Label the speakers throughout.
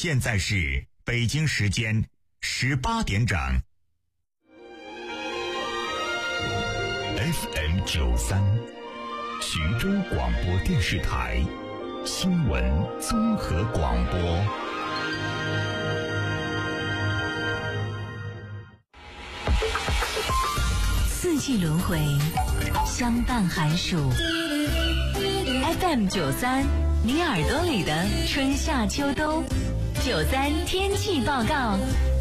Speaker 1: 现在是北京时间18点整。FM93，徐州广播电视台新闻综合广播。
Speaker 2: 四季轮回，相伴寒暑。FM93，你耳朵里的春夏秋冬。93天气报告，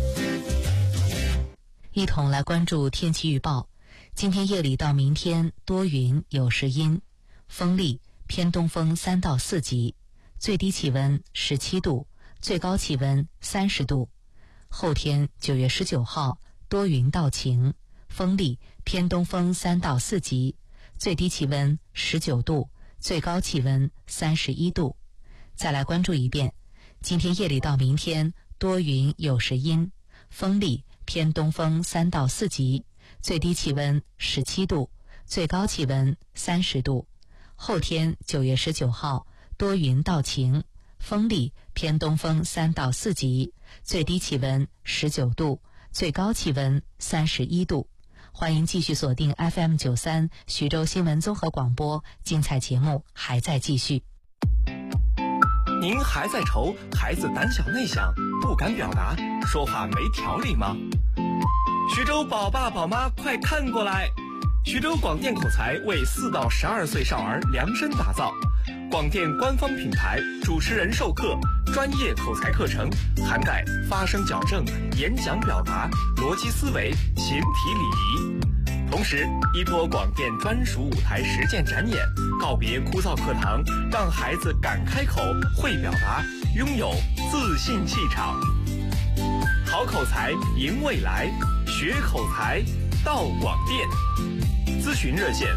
Speaker 2: 一同来关注天气预报。今天夜里到明天多云有时阴，风力偏东风3到4级，最低气温17度，最高气温30度。后天9月19号多云到晴，风力偏东风3到4级，最低气温19度，最高气温31度。再来关注一遍，今天夜里到明天多云有时阴，风力偏东风3到4级，最低气温17度，最高气温30度。后天9月19号多云到晴，风力偏东风3到4级，最低气温19度，最高气温31度。欢迎继续锁定 FM93 徐州新闻综合广播，精彩节目还在继续。
Speaker 3: 您还在愁孩子胆小内向，不敢表达，说话没条理吗？徐州宝爸宝妈快看过来，徐州广电口才为4到12岁少儿量身打造，广电官方品牌，主持人授课，专业口才课程，涵盖发声矫正、演讲表达、逻辑思维、形体礼仪。同时依托广电专属舞台实践展演，告别枯燥课堂，让孩子敢开口、会表达，拥有自信气场。好口才赢未来，学口才到广电。咨询热线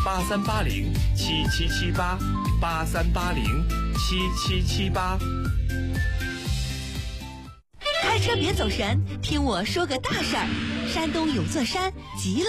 Speaker 3: 83807778，83807778。
Speaker 4: 开车别走神，听我说个大事儿。山东有座山极了。